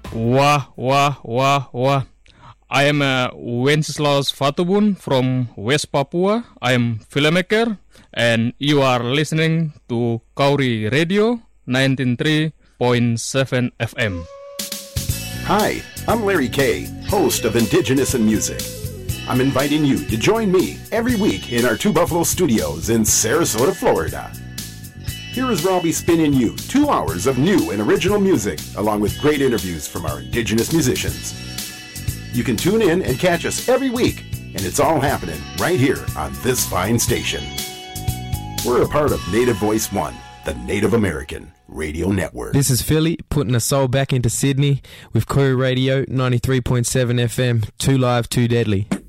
Wah, wah, wah, wah. I am Wenceslaus Fatubun from West Papua. I am filmmaker, and you are listening to Kauri Radio 93.7 FM. Hi, I'm Larry Kay, host of Indigenous in Music. I'm inviting you to join me every week in our Two Buffalo studios in Sarasota, Florida. Here is Robbie spinning you 2 hours of new and original music, along with great interviews from our Indigenous musicians. You can tune in and catch us every week, and it's all happening right here on this fine station. We're a part of Native Voice One, the Native American Radio Network. This is Philly putting a soul back into Sydney with Kauri Radio 93.7 FM, Too Live, Too Deadly.